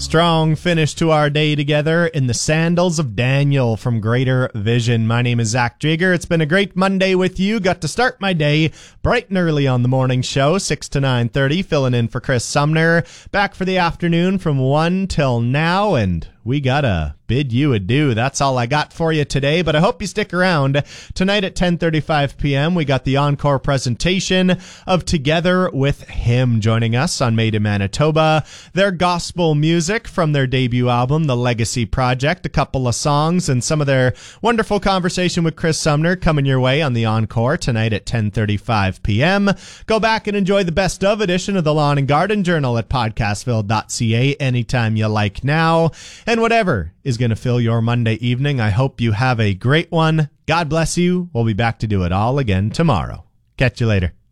Strong finish to our day together in the sandals of Daniel from Greater Vision. My name is Zach Jager. It's been a great Monday with you. Got to start my day bright and early on the morning show, 6 to 9:30, filling in for Chris Sumner. Back for the afternoon from 1 till now, and we gotta bid you adieu. That's all I got for you today, but I hope you stick around. Tonight at 10:35 p.m., we got the encore presentation of Together with Him joining us on Made in Manitoba. Their gospel music from their debut album, The Legacy Project, a couple of songs, and some of their wonderful conversation with Chris Sumner coming your way on the encore tonight at 10:35 p.m. Go back and enjoy the best of edition of the Lawn and Garden Journal at podcastville.ca anytime you like now. And whatever is going to fill your Monday evening, I hope you have a great one. God bless you. We'll be back to do it all again tomorrow. Catch you later.